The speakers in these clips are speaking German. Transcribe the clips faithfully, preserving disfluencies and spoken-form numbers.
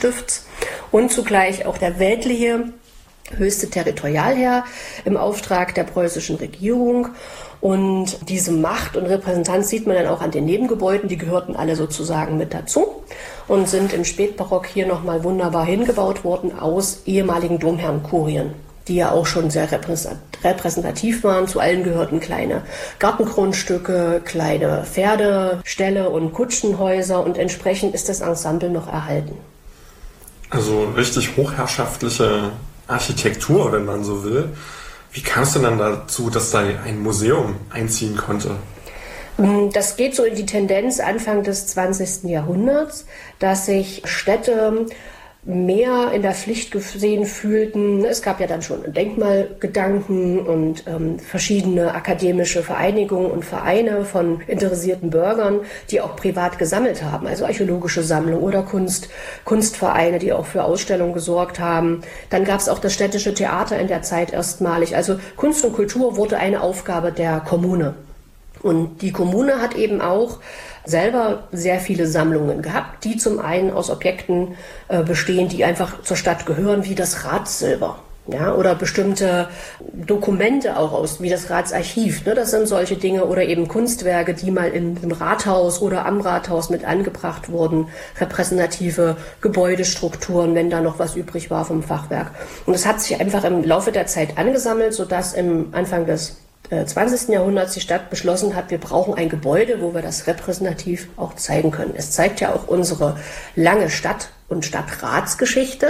Stifts und zugleich auch der weltliche höchste Territorialherr im Auftrag der preußischen Regierung. Und diese Macht und Repräsentanz sieht man dann auch an den Nebengebäuden, die gehörten alle sozusagen mit dazu und sind im Spätbarock hier nochmal wunderbar hingebaut worden aus ehemaligen Domherrenkurien, die ja auch schon sehr repräsentativ waren. Zu allen gehörten kleine Gartengrundstücke, kleine Pferdeställe und Kutschenhäuser und entsprechend ist das Ensemble noch erhalten. Also richtig hochherrschaftliche Architektur, wenn man so will. Wie kam es denn dann dazu, dass da ein Museum einziehen konnte? Das geht so in die Tendenz Anfang des zwanzigsten Jahrhunderts, dass sich Städte mehr in der Pflicht gesehen fühlten. Es gab ja dann schon Denkmalgedanken und ähm, verschiedene akademische Vereinigungen und Vereine von interessierten Bürgern, die auch privat gesammelt haben, also archäologische Sammlungen oder Kunst, Kunstvereine, die auch für Ausstellungen gesorgt haben. Dann gab es auch das städtische Theater in der Zeit erstmalig. Also Kunst und Kultur wurde eine Aufgabe der Kommune. Und die Kommune hat eben auch selber sehr viele Sammlungen gehabt, die zum einen aus Objekten äh, bestehen, die einfach zur Stadt gehören, wie das Ratssilber. Ja, oder bestimmte Dokumente auch aus, wie das Ratsarchiv. Ne, das sind solche Dinge oder eben Kunstwerke, die mal in, im Rathaus oder am Rathaus mit angebracht wurden. Repräsentative Gebäudestrukturen, wenn da noch was übrig war vom Fachwerk. Und das hat sich einfach im Laufe der Zeit angesammelt, sodass im Anfang des zwanzigsten Jahrhunderts die Stadt beschlossen hat, wir brauchen ein Gebäude, wo wir das repräsentativ auch zeigen können. Es zeigt ja auch unsere lange Stadt- und Stadtratsgeschichte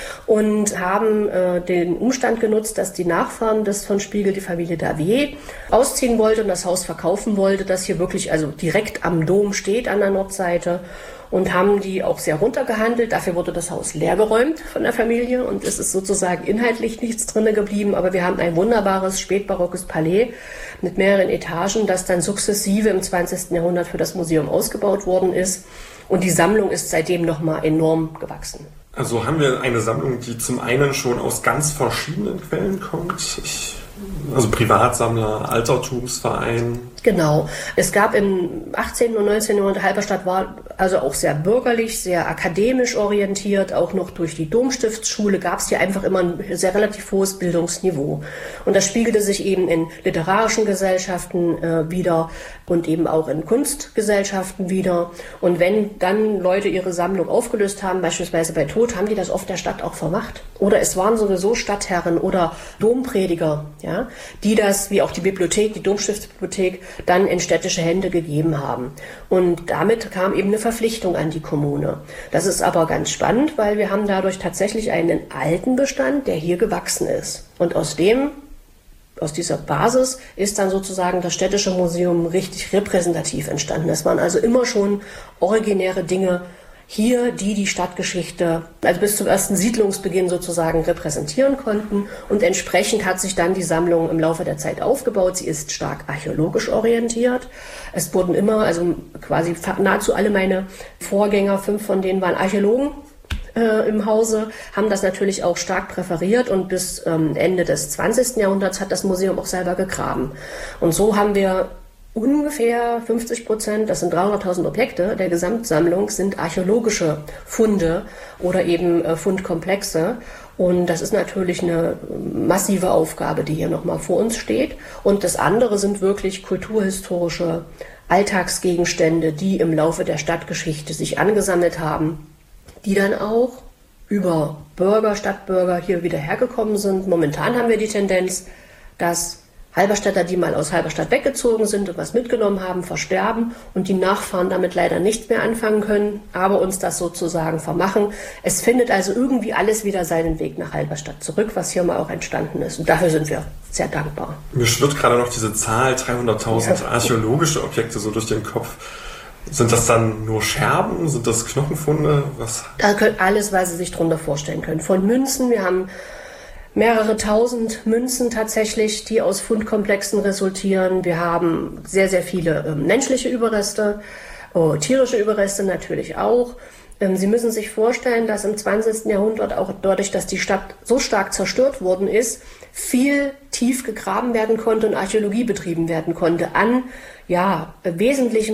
und haben äh, den Umstand genutzt, dass die Nachfahren des von Spiegel, die Familie Davier, ausziehen wollte und das Haus verkaufen wollte, das hier wirklich also direkt am Dom steht an der Nordseite. Und haben die auch sehr runtergehandelt. Dafür wurde das Haus leergeräumt von der Familie und es ist sozusagen inhaltlich nichts drinne geblieben. Aber wir haben ein wunderbares spätbarockes Palais mit mehreren Etagen, das dann sukzessive im zwanzigsten Jahrhundert für das Museum ausgebaut worden ist. Und die Sammlung ist seitdem nochmal enorm gewachsen. Also haben wir eine Sammlung, die zum einen schon aus ganz verschiedenen Quellen kommt. Ich, also Privatsammler, Altertumsverein. Genau. Es gab im achtzehnten und neunzehnten Jahrhundert, Halberstadt war also auch sehr bürgerlich, sehr akademisch orientiert, auch noch durch die Domstiftsschule gab es hier einfach immer ein sehr relativ hohes Bildungsniveau. Und das spiegelte sich eben in literarischen Gesellschaften äh, wieder und eben auch in Kunstgesellschaften wieder. Und wenn dann Leute ihre Sammlung aufgelöst haben, beispielsweise bei Tod, haben die das oft der Stadt auch vermacht. Oder es waren sowieso Stadtherren oder Domprediger, ja, die das, wie auch die Bibliothek, die Domstiftsbibliothek, dann in städtische Hände gegeben haben. Und damit kam eben eine Verpflichtung an die Kommune. Das ist aber ganz spannend, weil wir haben dadurch tatsächlich einen alten Bestand, der hier gewachsen ist. Und aus dem, aus dieser Basis ist dann sozusagen das städtische Museum richtig repräsentativ entstanden. Das waren also immer schon originäre Dinge hier, die die Stadtgeschichte, also bis zum ersten Siedlungsbeginn sozusagen repräsentieren konnten. Und entsprechend hat sich dann die Sammlung im Laufe der Zeit aufgebaut. Sie ist stark archäologisch orientiert. Es wurden immer, also quasi nahezu alle meine Vorgänger, fünf von denen waren Archäologen äh, im Hause, haben das natürlich auch stark präferiert. Und bis ähm, Ende des zwanzigsten Jahrhunderts hat das Museum auch selber gegraben. Und so haben wir ungefähr fünfzig Prozent, das sind dreihunderttausend Objekte der Gesamtsammlung, sind archäologische Funde oder eben äh, Fundkomplexe. Und das ist natürlich eine massive Aufgabe, die hier nochmal vor uns steht. Und das andere sind wirklich kulturhistorische Alltagsgegenstände, die im Laufe der Stadtgeschichte sich angesammelt haben, die dann auch über Bürger, Stadtbürger hier wieder hergekommen sind. Momentan haben wir die Tendenz, dass Halberstädter, die mal aus Halberstadt weggezogen sind und was mitgenommen haben, versterben und die Nachfahren damit leider nichts mehr anfangen können, aber uns das sozusagen vermachen. Es findet also irgendwie alles wieder seinen Weg nach Halberstadt zurück, was hier mal auch entstanden ist. Und dafür sind wir sehr dankbar. Mir schwirrt gerade noch diese Zahl, dreihunderttausend ja. archäologische Objekte so durch den Kopf. Sind das dann nur Scherben? Sind das Knochenfunde? Was? Da können alles, was Sie sich drunter vorstellen können. Von Münzen, wir haben mehrere tausend Münzen tatsächlich, die aus Fundkomplexen resultieren. Wir haben sehr, sehr viele äh, menschliche Überreste, oh, tierische Überreste natürlich auch. Ähm, Sie müssen sich vorstellen, dass im zwanzigsten Jahrhundert auch dadurch, dass die Stadt so stark zerstört worden ist, viel tief gegraben werden konnte und Archäologie betrieben werden konnte an ja, wesentlichen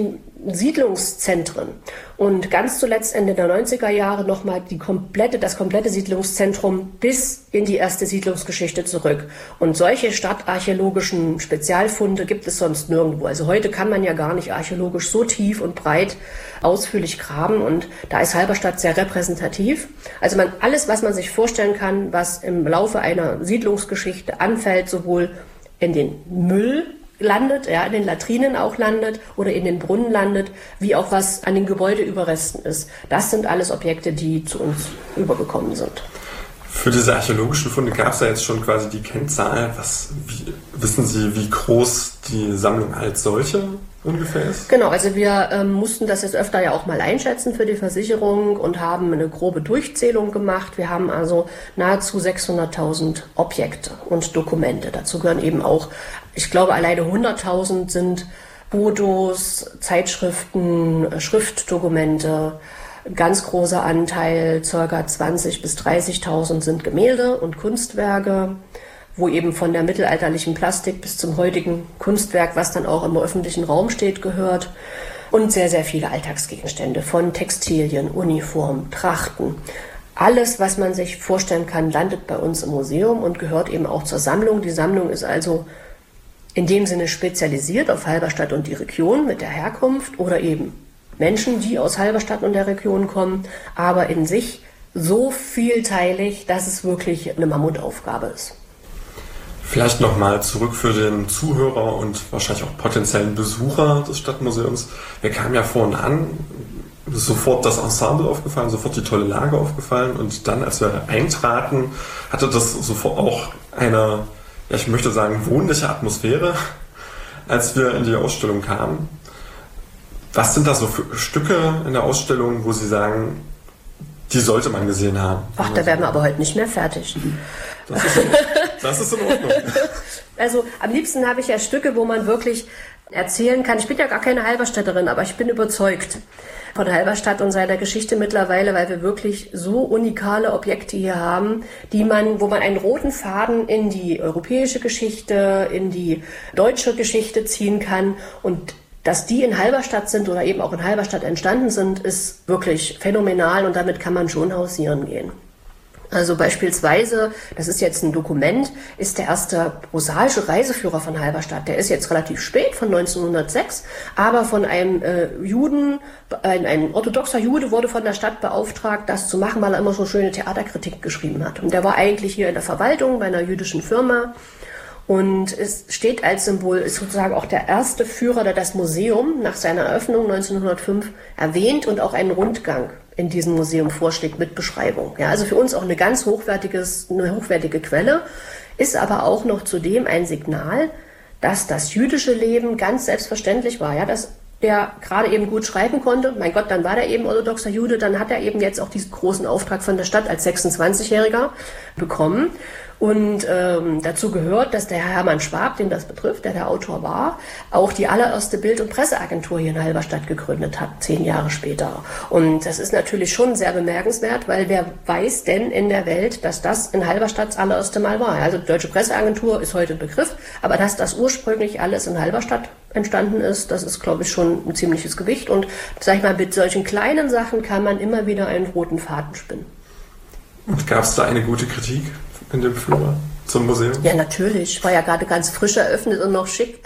Siedlungszentren und ganz zuletzt Ende der neunziger Jahre nochmal die komplette, das komplette Siedlungszentrum bis in die erste Siedlungsgeschichte zurück. Und solche stadtarchäologischen Spezialfunde gibt es sonst nirgendwo. Also heute kann man ja gar nicht archäologisch so tief und breit ausführlich graben und da ist Halberstadt sehr repräsentativ. Also man alles, was man sich vorstellen kann, was im Laufe einer Siedlungsgeschichte anfällt, sowohl in den Müll landet, ja, in den Latrinen auch landet oder in den Brunnen landet, wie auch was an den Gebäudeüberresten ist. Das sind alles Objekte, die zu uns übergekommen sind. Für diese archäologischen Funde gab es ja jetzt schon quasi die Kennzahl. Was, wie, wissen Sie, wie groß die Sammlung als solche ungefähr ist? Genau, also wir ähm, mussten das jetzt öfter ja auch mal einschätzen für die Versicherung und haben eine grobe Durchzählung gemacht. Wir haben also nahezu sechshunderttausend Objekte und Dokumente. Dazu gehören eben auch, ich glaube, alleine hunderttausend sind Fotos, Zeitschriften, Schriftdokumente. Ein ganz großer Anteil, ca. zwanzigtausend bis dreißigtausend, sind Gemälde und Kunstwerke, wo eben von der mittelalterlichen Plastik bis zum heutigen Kunstwerk, was dann auch im öffentlichen Raum steht, gehört. Und sehr, sehr viele Alltagsgegenstände, von Textilien, Uniformen, Trachten. Alles, was man sich vorstellen kann, landet bei uns im Museum und gehört eben auch zur Sammlung. Die Sammlung ist also in dem Sinne spezialisiert auf Halberstadt und die Region mit der Herkunft oder eben Menschen, die aus Halberstadt und der Region kommen, aber in sich so vielteilig, dass es wirklich eine Mammutaufgabe ist. Vielleicht nochmal zurück für den Zuhörer und wahrscheinlich auch potenziellen Besucher des Stadtmuseums. Wir kamen ja vorhin an, sofort das Ensemble aufgefallen, sofort die tolle Lage aufgefallen und dann, als wir eintraten, hatte das sofort auch eine, ja, ich möchte sagen, wohnliche Atmosphäre, als wir in die Ausstellung kamen. Was sind da so für Stücke in der Ausstellung, wo Sie sagen, die sollte man gesehen haben? Ach, da wären wir aber heute nicht mehr fertig. Das ist, das ist in Ordnung. Also am liebsten habe ich ja Stücke, wo man wirklich erzählen kann. Ich bin ja gar keine Halberstädterin, aber ich bin überzeugt von Halberstadt und seiner Geschichte mittlerweile, weil wir wirklich so unikale Objekte hier haben, die man, wo man einen roten Faden in die europäische Geschichte, in die deutsche Geschichte ziehen kann. Und dass die in Halberstadt sind oder eben auch in Halberstadt entstanden sind, ist wirklich phänomenal und damit kann man schon hausieren gehen. Also beispielsweise, das ist jetzt ein Dokument, ist der erste prosaische Reiseführer von Halberstadt. Der ist jetzt relativ spät, von neunzehnhundertsechs, aber von einem äh, Juden, ein, ein orthodoxer Jude wurde von der Stadt beauftragt, das zu machen, weil er immer so schöne Theaterkritik geschrieben hat. Und der war eigentlich hier in der Verwaltung bei einer jüdischen Firma. Und es steht als Symbol, ist sozusagen auch der erste Führer, der das Museum nach seiner Eröffnung neunzehnhundertfünf erwähnt und auch einen Rundgang in diesem Museum vorschlägt mit Beschreibung. Ja, also für uns auch eine ganz hochwertiges, eine hochwertige Quelle, ist aber auch noch zudem ein Signal, dass das jüdische Leben ganz selbstverständlich war. Ja, dass der gerade eben gut schreiben konnte. Mein Gott, dann war der eben orthodoxer Jude, dann hat er eben jetzt auch diesen großen Auftrag von der Stadt als sechsundzwanzigjähriger bekommen. Und ähm, dazu gehört, dass der Herr Hermann Schwab, den das betrifft, der der Autor war, auch die allererste Bild- und Presseagentur hier in Halberstadt gegründet hat, zehn Jahre später. Und das ist natürlich schon sehr bemerkenswert, weil wer weiß denn in der Welt, dass das in Halberstadt das allererste Mal war. Also die Deutsche Presseagentur ist heute ein Begriff, aber dass das ursprünglich alles in Halberstadt entstanden ist, das ist, glaube ich, schon ein ziemliches Gewicht. Und sag ich mal, mit solchen kleinen Sachen kann man immer wieder einen roten Faden spinnen. Und gab es da eine gute Kritik in dem Führer zum Museum? Ja, natürlich. War ja gerade ganz frisch eröffnet und noch schick.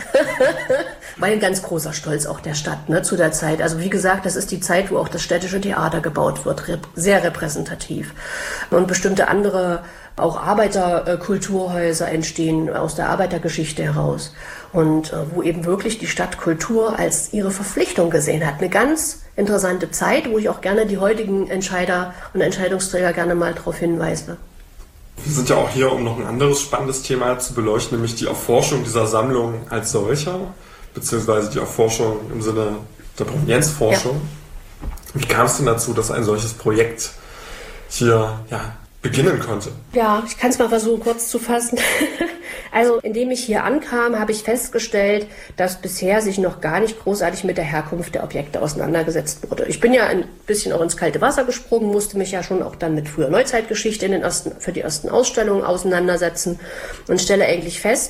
War ein ganz großer Stolz auch der Stadt, ne, zu der Zeit. Also wie gesagt, das ist die Zeit, wo auch das städtische Theater gebaut wird. Rep- sehr repräsentativ. Und bestimmte andere, auch Arbeiterkulturhäuser entstehen aus der Arbeitergeschichte heraus. Und äh, wo eben wirklich die Stadt Kultur als ihre Verpflichtung gesehen hat. Eine ganz interessante Zeit, wo ich auch gerne die heutigen Entscheider und Entscheidungsträger gerne mal darauf hinweise. Wir sind ja auch hier, um noch ein anderes spannendes Thema zu beleuchten, nämlich die Erforschung dieser Sammlung als solcher, beziehungsweise die Erforschung im Sinne der Provenienzforschung. Ja. Wie kam es denn dazu, dass ein solches Projekt hier ja, beginnen konnte? Ja, ich kann es mal versuchen, kurz zu fassen. Also, indem ich hier ankam, habe ich festgestellt, dass bisher sich noch gar nicht großartig mit der Herkunft der Objekte auseinandergesetzt wurde. Ich bin ja ein bisschen auch ins kalte Wasser gesprungen, musste mich ja schon auch dann mit früher Neuzeitgeschichte in den ersten, für die ersten Ausstellungen auseinandersetzen und stelle eigentlich fest,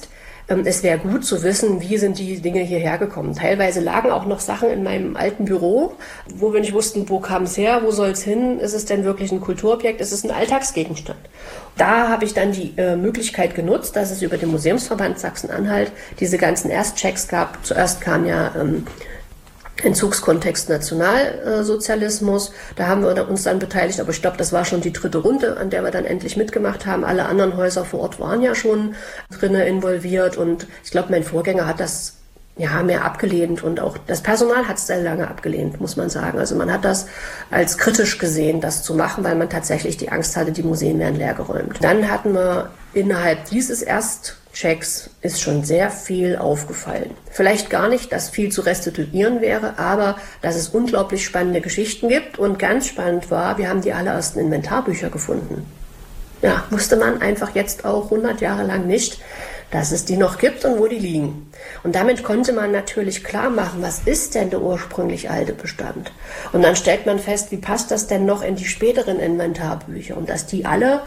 es wäre gut zu wissen, wie sind die Dinge hierher gekommen. Teilweise lagen auch noch Sachen in meinem alten Büro, wo wir nicht wussten, wo kam es her, wo soll es hin, ist es denn wirklich ein Kulturobjekt, ist es ein Alltagsgegenstand. Da habe ich dann die äh, Möglichkeit genutzt, dass es über den Museumsverband Sachsen-Anhalt diese ganzen Erstchecks gab. Zuerst kam ja ähm, Entzugskontext Nationalsozialismus. Da haben wir uns dann beteiligt, aber ich glaube, das war schon die dritte Runde, an der wir dann endlich mitgemacht haben. Alle anderen Häuser vor Ort waren ja schon drinnen involviert und ich glaube, mein Vorgänger hat das ja mehr abgelehnt und auch das Personal hat es sehr lange abgelehnt, muss man sagen. Also man hat das als kritisch gesehen, das zu machen, weil man tatsächlich die Angst hatte, die Museen werden leergeräumt. Dann hatten wir innerhalb dieses Erstchecks ist schon sehr viel aufgefallen. Vielleicht gar nicht, dass viel zu restituieren wäre, aber dass es unglaublich spannende Geschichten gibt. Und ganz spannend war, wir haben die allerersten Inventarbücher gefunden. Ja, wusste man einfach jetzt auch hundert Jahre lang nicht, dass es die noch gibt und wo die liegen. Und damit konnte man natürlich klar machen, was ist denn der ursprünglich alte Bestand? Und dann stellt man fest, wie passt das denn noch in die späteren Inventarbücher? Und dass die alle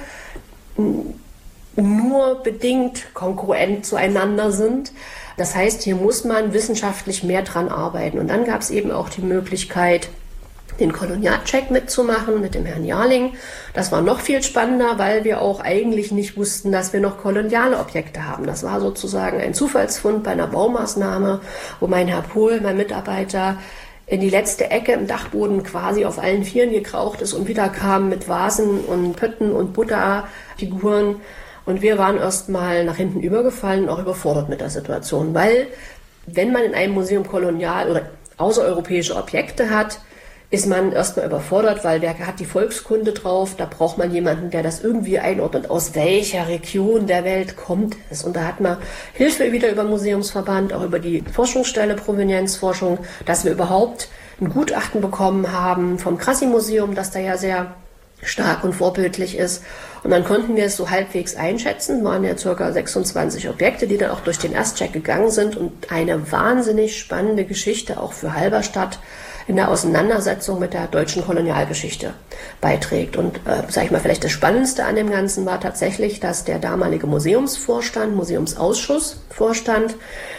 nur bedingt kongruent zueinander sind. Das heißt, hier muss man wissenschaftlich mehr dran arbeiten. Und dann gab es eben auch die Möglichkeit, den Kolonialcheck mitzumachen mit dem Herrn Jarling. Das war noch viel spannender, weil wir auch eigentlich nicht wussten, dass wir noch koloniale Objekte haben. Das war sozusagen ein Zufallsfund bei einer Baumaßnahme, wo mein Herr Pohl, mein Mitarbeiter, in die letzte Ecke im Dachboden quasi auf allen Vieren gekraucht ist und wieder kam mit Vasen und Pötten und Buddha-Figuren. Und wir waren erst mal nach hinten übergefallen und auch überfordert mit der Situation, weil wenn man in einem Museum kolonial oder außereuropäische Objekte hat, ist man erstmal überfordert, weil der hat die Volkskunde drauf, da braucht man jemanden, der das irgendwie einordnet, aus welcher Region der Welt kommt es. Und da hat man Hilfe wieder über den Museumsverband, auch über die Forschungsstelle Provenienzforschung, dass wir überhaupt ein Gutachten bekommen haben vom Krassi-Museum, das da ja sehr stark und vorbildlich ist. Und dann konnten wir es so halbwegs einschätzen, waren ja ca. sechsundzwanzig Objekte, die dann auch durch den Erstcheck gegangen sind und eine wahnsinnig spannende Geschichte auch für Halberstadt in der Auseinandersetzung mit der deutschen Kolonialgeschichte beiträgt. Und äh, sage ich mal, vielleicht das Spannendste an dem Ganzen war tatsächlich, dass der damalige Museumsvorstand, Museumsausschussvorstand,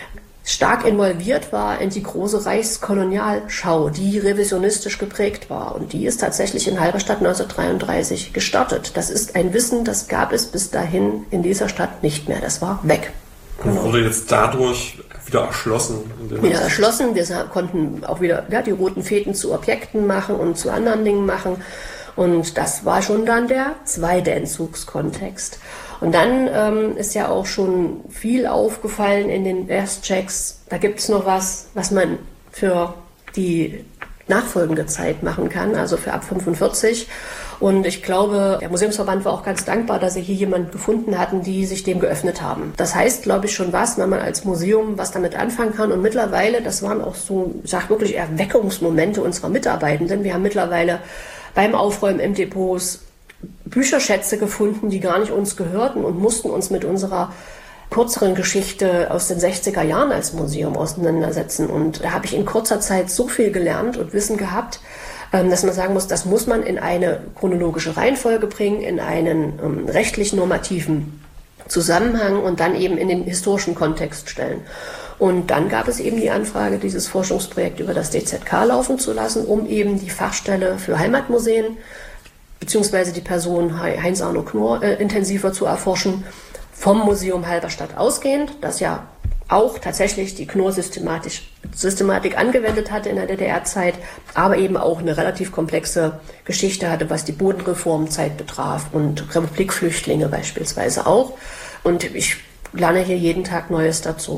stark involviert war in die große Reichskolonialschau, die revisionistisch geprägt war. Und die ist tatsächlich in Halberstadt neunzehnhundertdreiunddreißig gestartet. Das ist ein Wissen, das gab es bis dahin in dieser Stadt nicht mehr. Das war weg. Und wurde jetzt dadurch wieder erschlossen? Wieder erschlossen. Wir konnten auch wieder ja, die roten Fäden zu Objekten machen und zu anderen Dingen machen. Und das war schon dann der zweite Entzugskontext. Und dann ähm, ist ja auch schon viel aufgefallen in den Erstchecks. Da gibt es noch was, was man für die nachfolgende Zeit machen kann, also für ab fünfundvierzig. Und ich glaube, der Museumsverband war auch ganz dankbar, dass sie hier jemanden gefunden hatten, die sich dem geöffnet haben. Das heißt, glaube ich, schon was, wenn man als Museum was damit anfangen kann. Und mittlerweile, das waren auch so, ich sage wirklich Erweckungsmomente unserer Mitarbeitenden. Wir haben mittlerweile beim Aufräumen im Depots Bücherschätze gefunden, die gar nicht uns gehörten und mussten uns mit unserer kürzeren Geschichte aus den sechziger Jahren als Museum auseinandersetzen. Und da habe ich in kurzer Zeit so viel gelernt und Wissen gehabt, dass man sagen muss, das muss man in eine chronologische Reihenfolge bringen, in einen ähm, rechtlich normativen Zusammenhang und dann eben in den historischen Kontext stellen. Und dann gab es eben die Anfrage, dieses Forschungsprojekt über das D Z K laufen zu lassen, um eben die Fachstelle für Heimatmuseen beziehungsweise die Person Heinz-Arno Knorr äh, intensiver zu erforschen, vom Museum Halberstadt ausgehend, das ja auch tatsächlich die Knorr-Systematik angewendet hatte in der D D R-Zeit, aber eben auch eine relativ komplexe Geschichte hatte, was die Bodenreformzeit betraf und Republikflüchtlinge beispielsweise auch. Und ich lerne hier jeden Tag Neues dazu.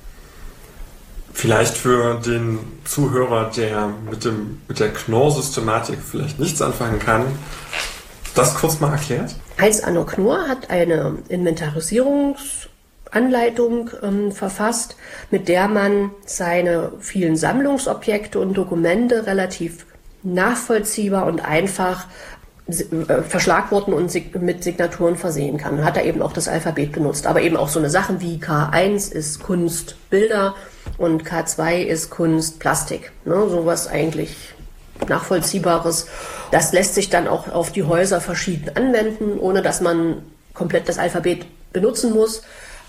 Vielleicht für den Zuhörer, der mit, dem, mit der Knorr-Systematik vielleicht nichts anfangen kann, das kurz mal erklärt? Heinz-Arno Knorr hat eine Inventarisierungsanleitung ähm, verfasst, mit der man seine vielen Sammlungsobjekte und Dokumente relativ nachvollziehbar und einfach äh, verschlagworten und sig- mit Signaturen versehen kann. Hat er eben auch das Alphabet benutzt, aber eben auch so eine Sachen wie K eins ist Kunst, Bilder und K zwei ist Kunst, Plastik. Ne, sowas eigentlich Nachvollziehbares. Das lässt sich dann auch auf die Häuser verschieden anwenden, ohne dass man komplett das Alphabet benutzen muss.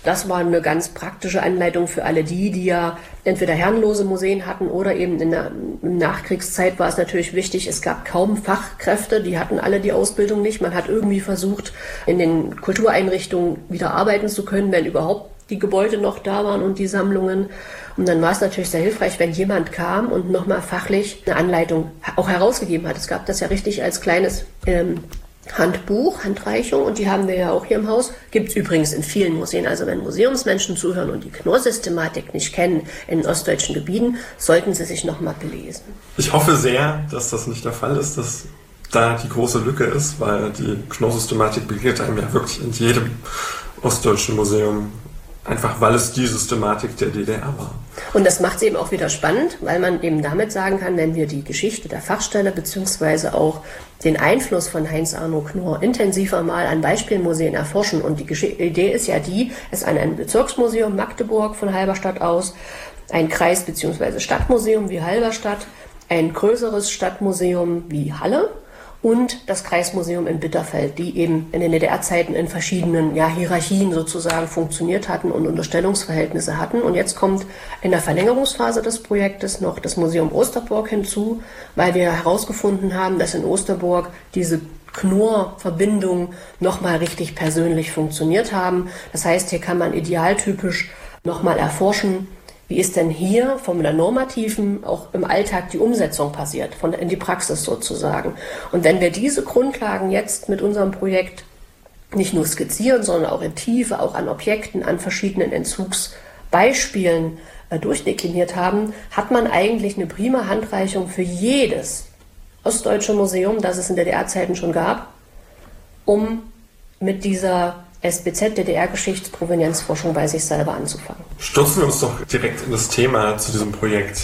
das war eine ganz praktische Anleitung für alle die, die ja entweder herrenlose Museen hatten oder eben in der Nachkriegszeit war es natürlich wichtig, es gab kaum Fachkräfte, die hatten alle die Ausbildung nicht. Man hat irgendwie versucht, in den Kultureinrichtungen wieder arbeiten zu können, wenn überhaupt die Gebäude noch da waren und die Sammlungen. Und dann war es natürlich sehr hilfreich, wenn jemand kam und nochmal fachlich eine Anleitung auch herausgegeben hat. Es gab das ja richtig als kleines ähm, Handbuch, Handreichung, und die haben wir ja auch hier im Haus. Gibt es übrigens in vielen Museen. Also wenn Museumsmenschen zuhören und die Knorr-Systematik nicht kennen in ostdeutschen Gebieten, sollten sie sich nochmal belesen. Ich hoffe sehr, dass das nicht der Fall ist, dass da die große Lücke ist, weil die Knorr-Systematik begegnet einem ja wirklich in jedem ostdeutschen Museum. Einfach weil es die Systematik der D D R war. Und das macht es eben auch wieder spannend, weil man eben damit sagen kann, wenn wir die Geschichte der Fachstelle beziehungsweise auch den Einfluss von Heinz Arno Knorr intensiver mal an Beispielmuseen erforschen. Und die Gesch- Idee ist ja die, es an ein Bezirksmuseum Magdeburg von Halberstadt aus, ein Kreis- beziehungsweise Stadtmuseum wie Halberstadt, ein größeres Stadtmuseum wie Halle und das Kreismuseum in Bitterfeld, die eben in den D D R-Zeiten in verschiedenen ja, Hierarchien sozusagen funktioniert hatten und Unterstellungsverhältnisse hatten. Und jetzt kommt in der Verlängerungsphase des Projektes noch das Museum Osterburg hinzu, weil wir herausgefunden haben, dass in Osterburg diese Knorr-Verbindungen nochmal richtig persönlich funktioniert haben. Das heißt, hier kann man idealtypisch nochmal erforschen, wie ist denn hier von der normativen auch im Alltag die Umsetzung passiert, von in die Praxis sozusagen. Und wenn wir diese Grundlagen jetzt mit unserem Projekt nicht nur skizzieren, sondern auch in Tiefe, auch an Objekten, an verschiedenen Entzugsbeispielen äh, durchdekliniert haben, hat man eigentlich eine prima Handreichung für jedes ostdeutsche Museum, das es in D D R-Zeiten schon gab, um mit dieser S B Z, D D R-Geschichtsprovenienzforschung bei sich selber anzufangen. Stürzen wir uns doch direkt in das Thema zu diesem Projekt.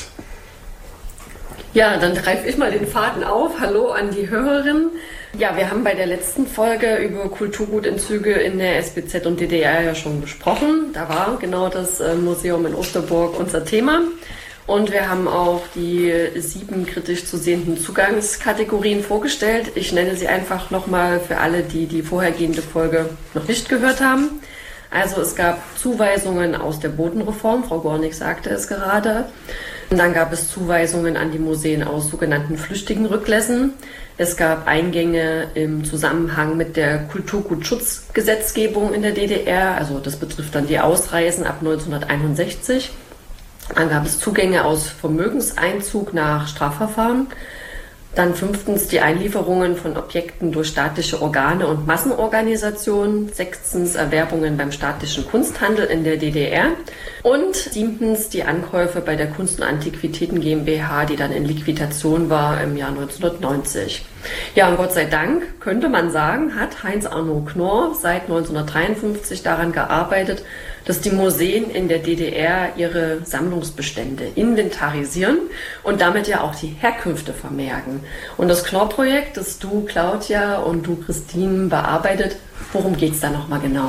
Ja, dann greife ich mal den Faden auf. Hallo an die Hörerin. Ja, wir haben bei der letzten Folge über Kulturgutentzüge in der S B Z und D D R ja schon besprochen. Da war genau das Museum in Osterburg unser Thema. Und wir haben auch die sieben kritisch zu sehenden Zugangskategorien vorgestellt. Ich nenne sie einfach nochmal für alle, die die vorhergehende Folge noch nicht gehört haben. Also es gab Zuweisungen aus der Bodenreform, Frau Gornig sagte es gerade. Und dann gab es Zuweisungen an die Museen aus sogenannten flüchtigen Rücklässen. Es gab Eingänge im Zusammenhang mit der Kulturgutschutzgesetzgebung in der D D R. Also das betrifft dann die Ausreisen ab neunzehnhunderteinundsechzig. Dann gab es Zugänge aus Vermögenseinzug nach Strafverfahren. Dann fünftens die Einlieferungen von Objekten durch staatliche Organe und Massenorganisationen. Sechstens Erwerbungen beim staatlichen Kunsthandel in der D D R. Und siebtens die Ankäufe bei der Kunst- und Antiquitäten GmbH, die dann in Liquidation war im Jahr neunzehnhundertneunzig. Ja, und Gott sei Dank, könnte man sagen, hat Heinz Arno Knorr seit neunzehnhundertdreiundfünfzig daran gearbeitet, dass die Museen in der D D R ihre Sammlungsbestände inventarisieren und damit ja auch die Herkünfte vermerken. Und das Knorr-Projekt, das du, Claudia, und du, Christine, bearbeitet, worum geht es da nochmal genau?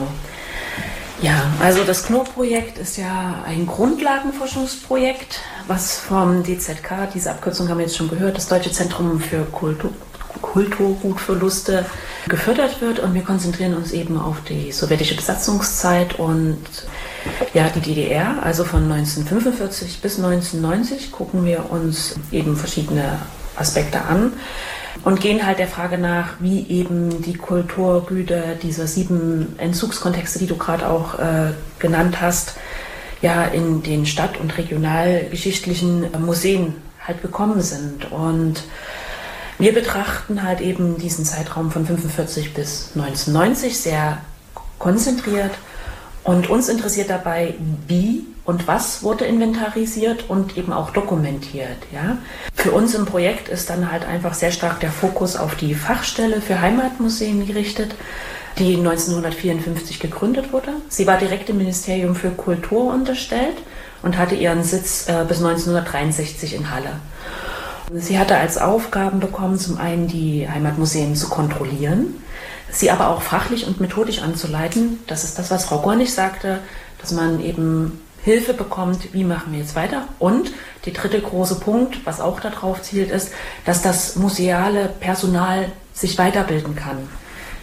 Ja, also das Knorr-Projekt ist ja ein Grundlagenforschungsprojekt, was vom D Z K, diese Abkürzung haben wir jetzt schon gehört, das Deutsche Zentrum für Kultur, Kulturgutverluste, gefördert wird. Und wir konzentrieren uns eben auf die sowjetische Besatzungszeit und ja, die D D R, also von neunzehnhundertfünfundvierzig bis neunzehnhundertneunzig gucken wir uns eben verschiedene Aspekte an und gehen halt der Frage nach, wie eben die Kulturgüter dieser sieben Entzugskontexte, die du gerade auch äh, genannt hast, ja in den stadt- und regionalgeschichtlichen Museen halt gekommen sind. Und wir betrachten halt eben diesen Zeitraum von fünfundvierzig bis neunzehnhundertneunzig sehr konzentriert. Und uns interessiert dabei, wie und was wurde inventarisiert und eben auch dokumentiert. Ja? Für uns im Projekt ist dann halt einfach sehr stark der Fokus auf die Fachstelle für Heimatmuseen gerichtet, die neunzehnhundertvierundfünfzig gegründet wurde. Sie war direkt dem Ministerium für Kultur unterstellt und hatte ihren Sitz äh, bis neunzehnhundertdreiundsechzig in Halle. Sie hatte als Aufgaben bekommen, zum einen die Heimatmuseen zu kontrollieren, sie aber auch fachlich und methodisch anzuleiten. Das ist das, was Frau Gornig sagte, dass man eben Hilfe bekommt, wie machen wir jetzt weiter. Und der dritte große Punkt, was auch darauf zielt, ist, dass das museale Personal sich weiterbilden kann.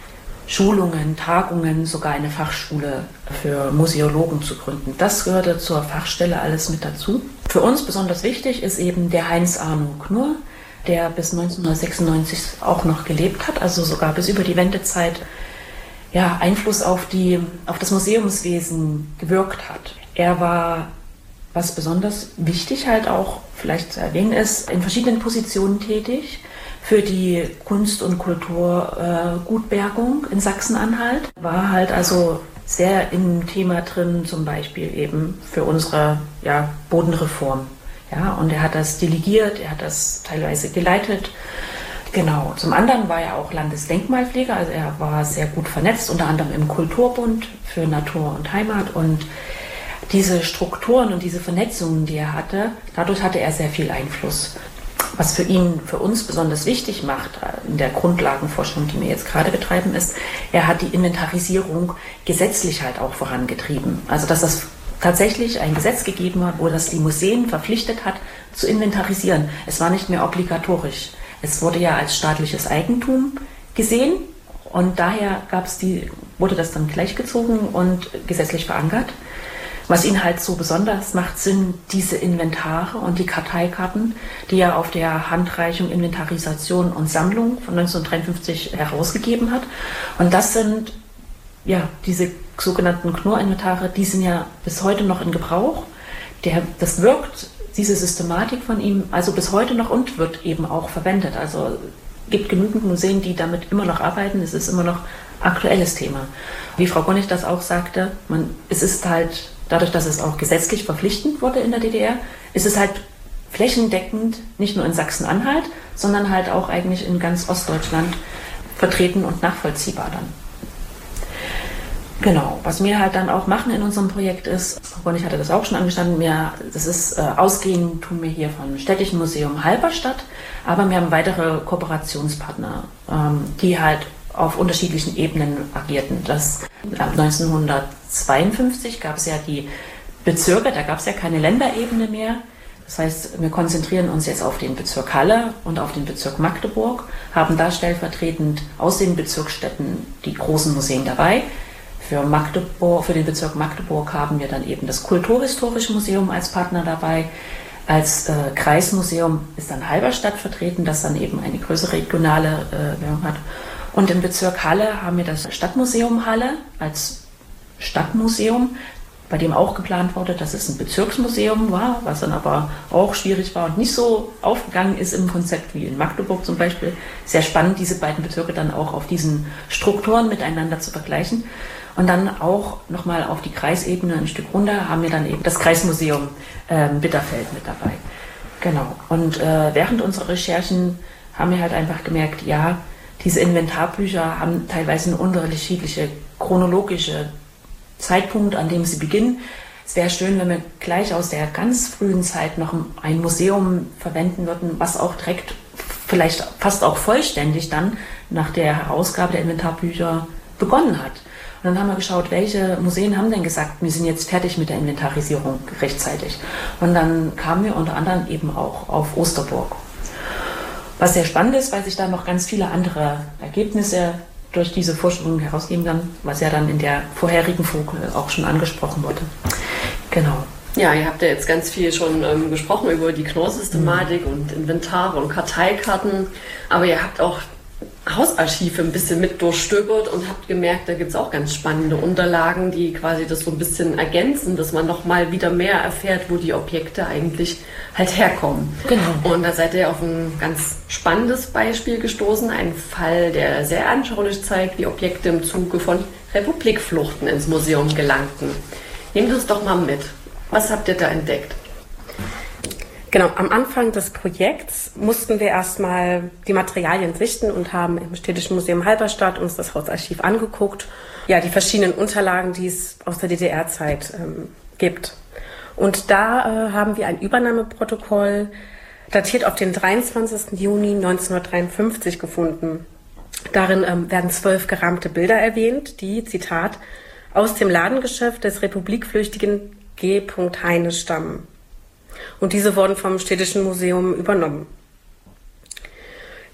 Schulungen, Tagungen, sogar eine Fachschule für Museologen zu gründen. Das gehörte zur Fachstelle alles mit dazu. Für uns besonders wichtig ist eben der Heinz-Arno Knurr, der bis neunzehnhundertsechsundneunzig auch noch gelebt hat, also sogar bis über die Wendezeit ja, Einfluss auf, die, auf das Museumswesen gewirkt hat. Er war, was besonders wichtig halt auch vielleicht zu erwähnen ist, in verschiedenen Positionen tätig für die Kunst- und Kulturgutbergung äh, in Sachsen-Anhalt. War halt also sehr im Thema drin, zum Beispiel eben für unsere ja, Bodenreform. Ja, und er hat das delegiert, er hat das teilweise geleitet. Genau. Zum anderen war er auch Landesdenkmalpfleger, also er war sehr gut vernetzt, unter anderem im Kulturbund für Natur und Heimat. Und diese Strukturen und diese Vernetzungen, die er hatte, dadurch hatte er sehr viel Einfluss. Was für ihn, für uns besonders wichtig macht in der Grundlagenforschung, die wir jetzt gerade betreiben, ist, er hat die Inventarisierung gesetzlich halt auch vorangetrieben. Also dass das tatsächlich ein Gesetz gegeben hat, wo das die Museen verpflichtet hat, zu inventarisieren. Es war nicht mehr obligatorisch. Es wurde ja als staatliches Eigentum gesehen und daher gab's die, wurde das dann gleichgezogen und gesetzlich verankert. Was ihn halt so besonders macht, sind diese Inventare und die Karteikarten, die er auf der Handreichung Inventarisation und Sammlung von neunzehnhundertdreiundfünfzig herausgegeben hat. Und das sind ja diese sogenannten Knurr-Inventare, die sind ja bis heute noch in Gebrauch. Der, das wirkt, diese Systematik von ihm, also bis heute noch und wird eben auch verwendet. Also gibt genügend Museen, die damit immer noch arbeiten. Es ist immer noch aktuelles Thema. Wie Frau Gonnig das auch sagte, man, es ist halt dadurch, dass es auch gesetzlich verpflichtend wurde in der D D R, ist es halt flächendeckend, nicht nur in Sachsen-Anhalt, sondern halt auch eigentlich in ganz Ostdeutschland vertreten und nachvollziehbar dann. Genau, was wir halt dann auch machen in unserem Projekt ist, Frau Gonnig hatte das auch schon angestanden, wir, das ist äh, ausgehend tun wir hier vom Städtischen Museum Halberstadt, aber wir haben weitere Kooperationspartner, ähm, die halt auf unterschiedlichen Ebenen agierten. Das, ab neunzehnhundertzweiundfünfzig gab es ja die Bezirke, da gab es ja keine Länderebene mehr. Das heißt, wir konzentrieren uns jetzt auf den Bezirk Halle und auf den Bezirk Magdeburg, haben da stellvertretend aus den Bezirksstädten die großen Museen dabei. Für Magdeburg, für den Bezirk Magdeburg haben wir dann eben das Kulturhistorische Museum als Partner dabei. Als äh, Kreismuseum ist dann Halberstadt vertreten, das dann eben eine größere regionale äh, Wirkung hat. Und im Bezirk Halle haben wir das Stadtmuseum Halle als Stadtmuseum, bei dem auch geplant wurde, dass es ein Bezirksmuseum war, was dann aber auch schwierig war und nicht so aufgegangen ist im Konzept wie in Magdeburg zum Beispiel. Sehr spannend, diese beiden Bezirke dann auch auf diesen Strukturen miteinander zu vergleichen. Und dann auch nochmal auf die Kreisebene ein Stück runter haben wir dann eben das Kreismuseum äh, Bitterfeld mit dabei. Genau. Und äh, während unserer Recherchen haben wir halt einfach gemerkt, ja, diese Inventarbücher haben teilweise eine unterschiedliche chronologische Zeitpunkt, an dem sie beginnen. Es wäre schön, wenn wir gleich aus der ganz frühen Zeit noch ein Museum verwenden würden, was auch direkt, vielleicht fast auch vollständig dann nach der Herausgabe der Inventarbücher begonnen hat. Und dann haben wir geschaut, welche Museen haben denn gesagt, wir sind jetzt fertig mit der Inventarisierung rechtzeitig. Und dann kamen wir unter anderem eben auch auf Osterburg. Was sehr spannend ist, weil sich da noch ganz viele andere Ergebnisse durch diese Forschung herausgeben dann, was ja dann in der vorherigen Folge auch schon angesprochen wurde. Genau. Ja, ihr habt ja jetzt ganz viel schon ähm, gesprochen über die Knorr-Systematik mhm. und Inventare und Karteikarten, aber ihr habt auch Hausarchive ein bisschen mit durchstöbert und habt gemerkt, da gibt es auch ganz spannende Unterlagen, die quasi das so ein bisschen ergänzen, dass man noch mal wieder mehr erfährt, wo die Objekte eigentlich halt herkommen. Genau. Und da seid ihr auf ein ganz spannendes Beispiel gestoßen, ein Fall, der sehr anschaulich zeigt, wie Objekte im Zuge von Republikfluchten ins Museum gelangten. Nehmt uns doch mal mit. Was habt ihr da entdeckt? Genau, am Anfang des Projekts mussten wir erstmal die Materialien sichten und haben im Städtischen Museum Halberstadt uns das Hausarchiv angeguckt. Ja, die verschiedenen Unterlagen, die es aus der D D R-Zeit ähm, gibt. Und da äh, haben wir ein Übernahmeprotokoll datiert auf den dreiundzwanzigsten Juni neunzehnhundertdreiundfünfzig gefunden. Darin ähm, werden zwölf gerahmte Bilder erwähnt, die, Zitat, aus dem Ladengeschäft des Republikflüchtigen G. Heine stammen. Und diese wurden vom Städtischen Museum übernommen.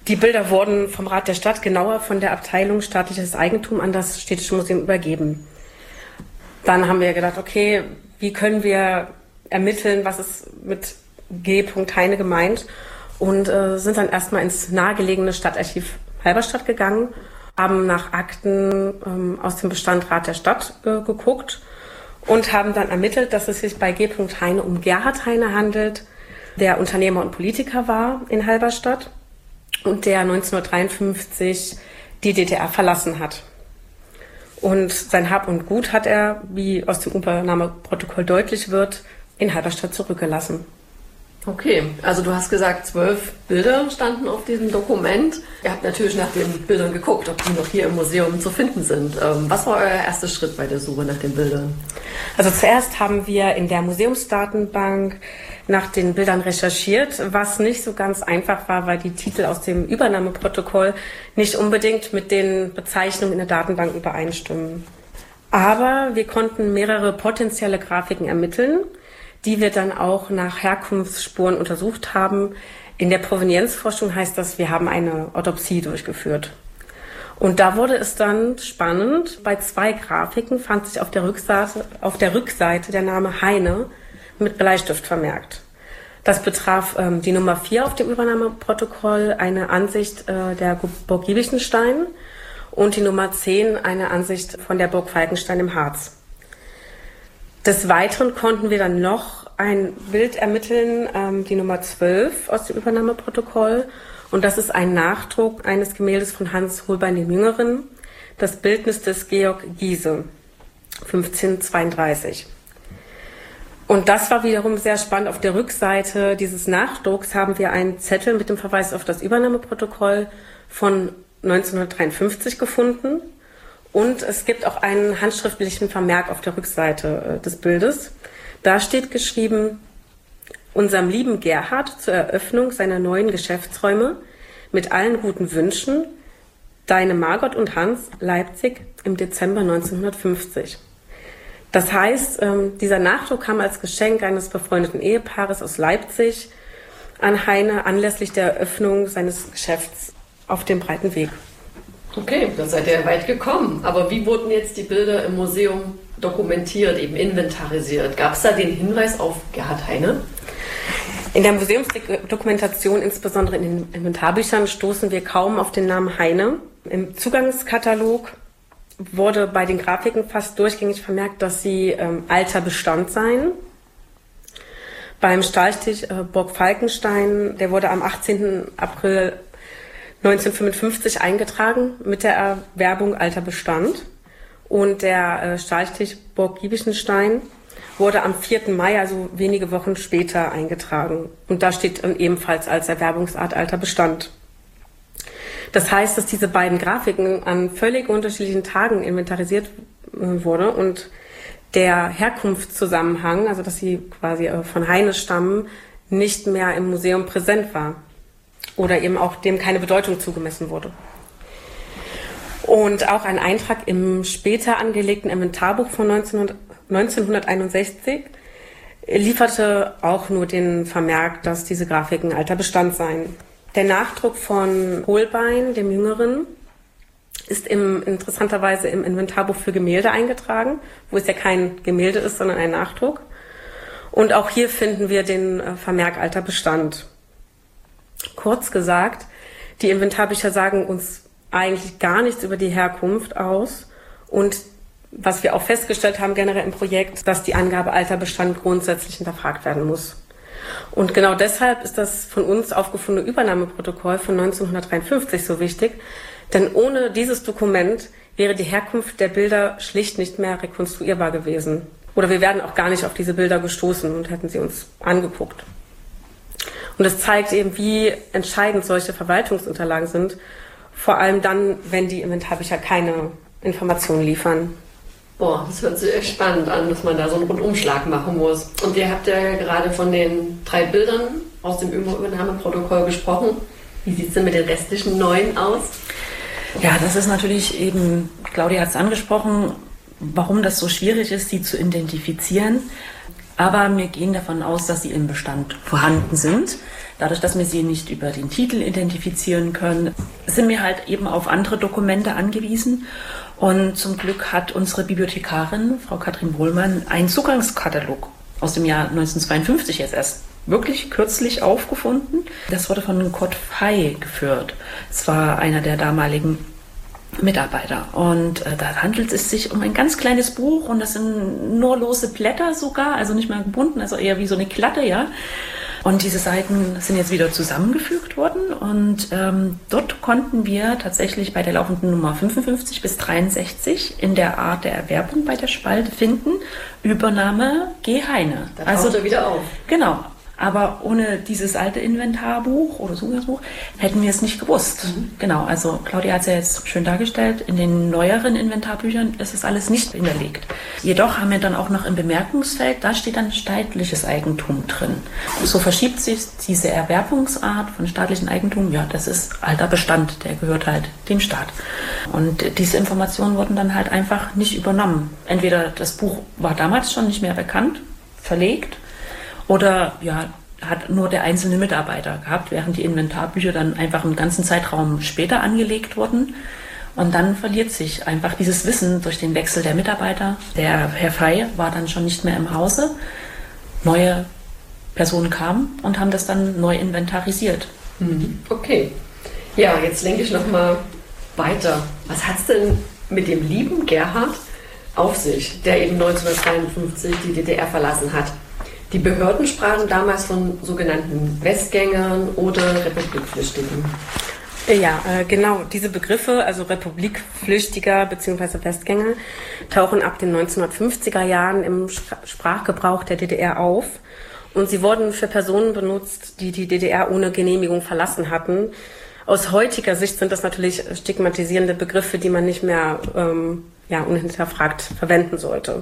Die Bilder wurden vom Rat der Stadt, genauer von der Abteilung Staatliches Eigentum, an das Städtische Museum übergeben. Dann haben wir gedacht, okay, wie können wir ermitteln, was ist mit G. Heine gemeint? Und äh, sind dann erstmal ins nahegelegene Stadtarchiv Halberstadt gegangen, haben nach Akten ähm, aus dem Bestand Rat der Stadt äh, geguckt und haben dann ermittelt, dass es sich bei G. Heine um Gerhard Heine handelt, der Unternehmer und Politiker war in Halberstadt und der neunzehnhundertdreiundfünfzig die D D R verlassen hat. Und sein Hab und Gut hat er, wie aus dem Übernahmeprotokoll deutlich wird, in Halberstadt zurückgelassen. Okay, also du hast gesagt, zwölf Bilder standen auf diesem Dokument. Ihr habt natürlich nach den Bildern geguckt, ob die noch hier im Museum zu finden sind. Was war euer erster Schritt bei der Suche nach den Bildern? Also zuerst haben wir in der Museumsdatenbank nach den Bildern recherchiert, was nicht so ganz einfach war, weil die Titel aus dem Übernahmeprotokoll nicht unbedingt mit den Bezeichnungen in der Datenbank übereinstimmen. Aber wir konnten mehrere potenzielle Grafiken ermitteln, die wir dann auch nach Herkunftsspuren untersucht haben. In der Provenienzforschung heißt das, wir haben eine Autopsie durchgeführt. Und da wurde es dann spannend. Bei zwei Grafiken fand sich auf der Rückseite, auf der Rückseite der Name Heine mit Bleistift vermerkt. Das betraf ähm, die Nummer vier auf dem Übernahmeprotokoll, eine Ansicht äh, der Burg Giebichenstein, und die Nummer zehn, eine Ansicht von der Burg Falkenstein im Harz. Des Weiteren konnten wir dann noch ein Bild ermitteln, ähm, die Nummer zwölf aus dem Übernahmeprotokoll. Und das ist ein Nachdruck eines Gemäldes von Hans Holbein dem Jüngeren, das Bildnis des Georg Giese, fünfzehnhundertzweiunddreißig. Und das war wiederum sehr spannend. Auf der Rückseite dieses Nachdrucks haben wir einen Zettel mit dem Verweis auf das Übernahmeprotokoll von neunzehnhundertdreiundfünfzig gefunden. Und es gibt auch einen handschriftlichen Vermerk auf der Rückseite äh, des Bildes. Da steht geschrieben: Unserem lieben Gerhard zur Eröffnung seiner neuen Geschäftsräume mit allen guten Wünschen, deine Margot und Hans, Leipzig im Dezember neunzehnhundertfünfzig. Das heißt, ähm, dieser Nachdruck kam als Geschenk eines befreundeten Ehepaares aus Leipzig an Heine anlässlich der Eröffnung seines Geschäfts auf dem Breiten Weg. Okay, da seid ihr weit gekommen. Aber wie wurden jetzt die Bilder im Museum dokumentiert, eben inventarisiert? Gab es da den Hinweis auf Gerhard Heine? In der Museumsdokumentation, insbesondere in den Inventarbüchern, stoßen wir kaum auf den Namen Heine. Im Zugangskatalog wurde bei den Grafiken fast durchgängig vermerkt, dass sie ähm, alter Bestand seien. Beim Stahlstich äh, Burg Falkenstein, der wurde am achtzehnten April neunzehnhundertfünfundfünfzig eingetragen mit der Erwerbung alter Bestand. Und der äh, Stahlstich Burg Giebichenstein wurde am vierten Mai, also wenige Wochen später, eingetragen. Und da steht dann ebenfalls als Erwerbungsart alter Bestand. Das heißt, dass diese beiden Grafiken an völlig unterschiedlichen Tagen inventarisiert äh, wurde und der Herkunftszusammenhang, also dass sie quasi äh, von Heine stammen, nicht mehr im Museum präsent war oder eben auch dem keine Bedeutung zugemessen wurde. Und auch ein Eintrag im später angelegten Inventarbuch von neunzehnhunderteinundsechzig lieferte auch nur den Vermerk, dass diese Grafiken alter Bestand seien. Der Nachdruck von Holbein, dem Jüngeren, ist im, interessanterweise im Inventarbuch für Gemälde eingetragen, wo es ja kein Gemälde ist, sondern ein Nachdruck. Und auch hier finden wir den Vermerk alter Bestand. Kurz gesagt, die Inventarbücher sagen uns eigentlich gar nichts über die Herkunft aus. Und was wir auch festgestellt haben generell im Projekt, dass die Angabe alter Bestand grundsätzlich hinterfragt werden muss. Und genau deshalb ist das von uns aufgefundene Übernahmeprotokoll von neunzehnhundertdreiundfünfzig so wichtig, denn ohne dieses Dokument wäre die Herkunft der Bilder schlicht nicht mehr rekonstruierbar gewesen. Oder wir wären auch gar nicht auf diese Bilder gestoßen und hätten sie uns angeguckt. Und es zeigt eben, wie entscheidend solche Verwaltungsunterlagen sind, vor allem dann, wenn die Inventarbücher keine Informationen liefern. Boah, das hört sich echt spannend an, dass man da so einen Rundumschlag machen muss. Und ihr habt ja gerade von den drei Bildern aus dem Übernahmeprotokoll gesprochen. Wie sieht es denn mit den restlichen neun aus? Ja, das ist natürlich eben, Claudia hat es angesprochen, warum das so schwierig ist, sie zu identifizieren. Aber wir gehen davon aus, dass sie im Bestand vorhanden sind. Dadurch, dass wir sie nicht über den Titel identifizieren können, sind wir halt eben auf andere Dokumente angewiesen. Und zum Glück hat unsere Bibliothekarin, Frau Katrin Wohlmann, einen Zugangskatalog aus dem Jahr neunzehnhundertzweiundfünfzig jetzt erst wirklich kürzlich aufgefunden. Das wurde von Kurt Fey geführt. Es war einer der damaligen Mitarbeiter. Und äh, da handelt es sich um ein ganz kleines Buch und das sind nur lose Blätter sogar, also nicht mehr gebunden, also eher wie so eine Klatte, ja. Und diese Seiten sind jetzt wieder zusammengefügt worden und ähm, dort konnten wir tatsächlich bei der laufenden Nummer fünfundfünfzig bis dreiundsechzig in der Art der Erwerbung bei der Spalte finden, Übernahme G. Heine. Da taucht er wieder auf. Genau. Aber ohne dieses alte Inventarbuch oder Zugangsbuch hätten wir es nicht gewusst. Mhm. Genau, also Claudia hat es ja jetzt schön dargestellt. In den neueren Inventarbüchern ist es alles nicht hinterlegt. Jedoch haben wir dann auch noch im Bemerkungsfeld, da steht dann staatliches Eigentum drin. So verschiebt sich diese Erwerbungsart von staatlichem Eigentum. Ja, das ist alter Bestand, der gehört halt dem Staat. Und diese Informationen wurden dann halt einfach nicht übernommen. Entweder das Buch war damals schon nicht mehr bekannt, verlegt, oder ja, hat nur der einzelne Mitarbeiter gehabt, während die Inventarbücher dann einfach im ganzen Zeitraum später angelegt wurden. Und dann verliert sich einfach dieses Wissen durch den Wechsel der Mitarbeiter. Der Herr Fey war dann schon nicht mehr im Hause. Neue Personen kamen und haben das dann neu inventarisiert. Okay. Ja, jetzt lenke ich nochmal weiter. Was hat es denn mit dem lieben Gerhard auf sich, der eben neunzehnhundertzweiundfünfzig die D D R verlassen hat? Die Behörden sprachen damals von sogenannten Westgängern oder Republikflüchtigen. Ja, äh, genau. Diese Begriffe, also Republikflüchtiger bzw. Westgänger, tauchen ab den neunzehnhundertfünfziger Jahren im Sprachgebrauch der D D R auf. Und sie wurden für Personen benutzt, die die D D R ohne Genehmigung verlassen hatten. Aus heutiger Sicht sind das natürlich stigmatisierende Begriffe, die man nicht mehr ähm, ja, unhinterfragt verwenden sollte.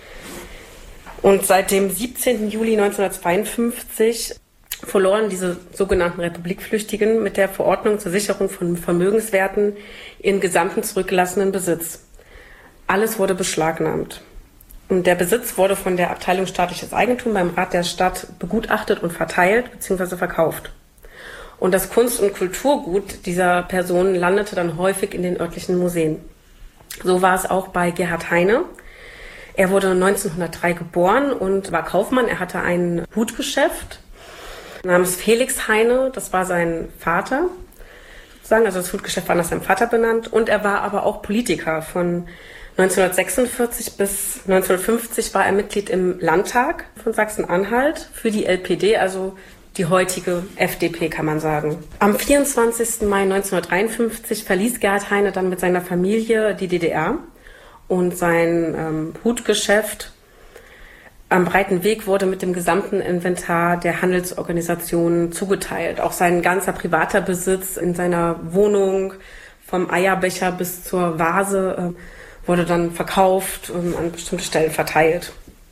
Und seit dem siebzehnten Juli neunzehnhundertzweiundfünfzig verloren diese sogenannten Republikflüchtigen mit der Verordnung zur Sicherung von Vermögenswerten ihren gesamten zurückgelassenen Besitz. Alles wurde beschlagnahmt. Und der Besitz wurde von der Abteilung Staatliches Eigentum beim Rat der Stadt begutachtet und verteilt bzw. verkauft. Und das Kunst- und Kulturgut dieser Personen landete dann häufig in den örtlichen Museen. So war es auch bei Gerhard Heine. Er wurde neunzehnhundertdrei geboren und war Kaufmann. Er hatte ein Hutgeschäft namens Felix Heine. Das war sein Vater, sozusagen. Also das Hutgeschäft war nach seinem Vater benannt. Und er war aber auch Politiker. Von neunzehnhundertsechsundvierzig bis neunzehnhundertfünfzig war er Mitglied im Landtag von Sachsen-Anhalt für die L P D, also die heutige F D P, kann man sagen. Am vierundzwanzigsten Mai neunzehnhundertdreiundfünfzig verließ Gerhard Heine dann mit seiner Familie die D D R. Und sein ähm, Hutgeschäft am breiten Weg wurde mit dem gesamten Inventar der Handelsorganisationen zugeteilt. Auch sein ganzer privater Besitz in seiner Wohnung, vom Eierbecher bis zur Vase, äh, wurde dann verkauft und an bestimmte Stellen verteilt.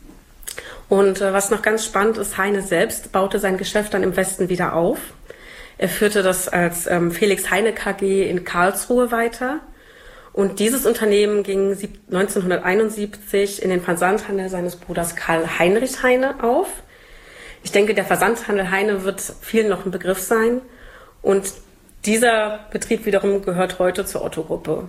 Und äh, was noch ganz spannend ist, Heine selbst baute sein Geschäft dann im Westen wieder auf. Er führte das als ähm, Felix Heine K G in Karlsruhe weiter. Und dieses Unternehmen ging neunzehnhunderteinundsiebzig in den Versandhandel seines Bruders Karl Heinrich Heine auf. Ich denke, der Versandhandel Heine wird vielen noch ein Begriff sein. Und dieser Betrieb wiederum gehört heute zur Otto-Gruppe.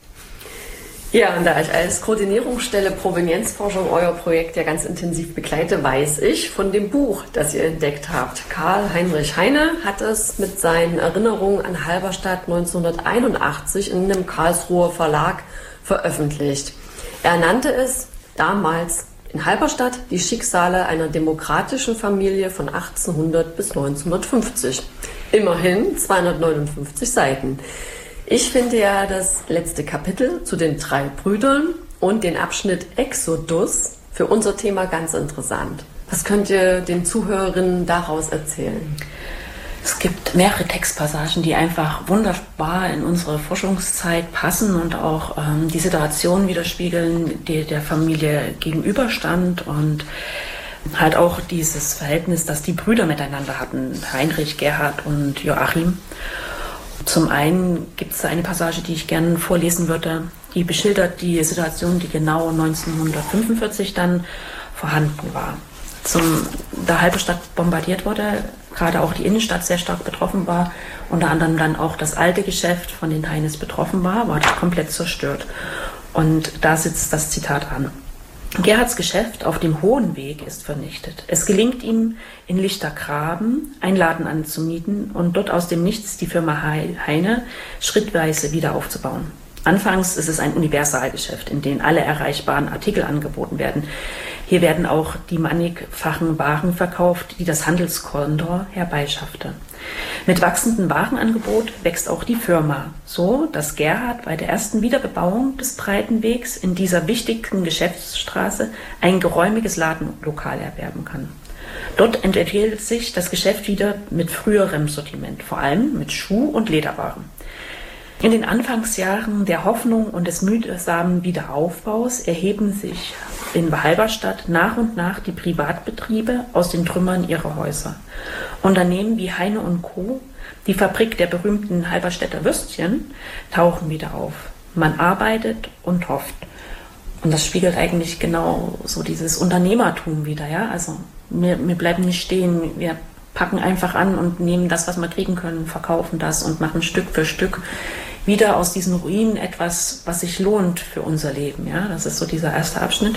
Ja, und da ich als Koordinierungsstelle Provenienzforschung euer Projekt ja ganz intensiv begleite, weiß ich von dem Buch, das ihr entdeckt habt. Karl Heinrich Heine hat es mit seinen Erinnerungen an Halberstadt neunzehnhunderteinundachtzig in einem Karlsruher Verlag veröffentlicht. Er nannte es damals in Halberstadt die Schicksale einer demokratischen Familie von achtzehnhundert bis neunzehnhundertfünfzig. Immerhin zweihundertneunundfünfzig Seiten. Ich finde ja das letzte Kapitel zu den drei Brüdern und den Abschnitt Exodus für unser Thema ganz interessant. Was könnt ihr den Zuhörerinnen daraus erzählen? Es gibt mehrere Textpassagen, die einfach wunderbar in unsere Forschungszeit passen und auch ähm, die Situation widerspiegeln, die der Familie gegenüberstand und halt auch dieses Verhältnis, das die Brüder miteinander hatten, Heinrich, Gerhard und Joachim. Zum einen gibt es eine Passage, die ich gerne vorlesen würde, die beschildert die Situation, die genau neunzehnhundertfünfundvierzig dann vorhanden war. Zum, da Halberstadt bombardiert wurde, gerade auch die Innenstadt sehr stark betroffen war, unter anderem dann auch das alte Geschäft von den Heines betroffen war, war das komplett zerstört. Und da sitzt das Zitat an. Gerhards Geschäft auf dem Hohen Weg ist vernichtet. Es gelingt ihm, in Lichtergraben einen Laden anzumieten und dort aus dem Nichts die Firma Heine schrittweise wieder aufzubauen. Anfangs ist es ein Universalgeschäft, in dem alle erreichbaren Artikel angeboten werden. Hier werden auch die mannigfachen Waren verkauft, die das Handelskondor herbeischaffte. Mit wachsendem Warenangebot wächst auch die Firma, so dass Gerhard bei der ersten Wiederbebauung des Breitenwegs in dieser wichtigen Geschäftsstraße ein geräumiges Ladenlokal erwerben kann. Dort entwickelt sich das Geschäft wieder mit früherem Sortiment, vor allem mit Schuh- und Lederwaren. In den Anfangsjahren der Hoffnung und des mühsamen Wiederaufbaus erheben sich in Halberstadt nach und nach die Privatbetriebe aus den Trümmern ihrer Häuser. Unternehmen wie Heine und Co., die Fabrik der berühmten Halberstädter Würstchen, tauchen wieder auf. Man arbeitet und hofft. Und das spiegelt eigentlich genau so dieses Unternehmertum wieder. Ja? Also wir, wir bleiben nicht stehen, wir packen einfach an und nehmen das, was wir kriegen können, verkaufen das und machen Stück für Stück wieder aus diesen Ruinen etwas, was sich lohnt für unser Leben. Ja? Das ist so dieser erste Abschnitt.